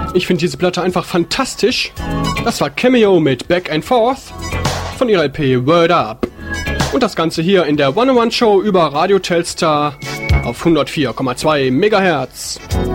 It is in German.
Ich finde diese Platte einfach fantastisch. Das war Cameo mit Back and Forth von ihrer LP Word Up. Und das Ganze hier in der 101 Show über Radio Telstar auf 104,2 MHz.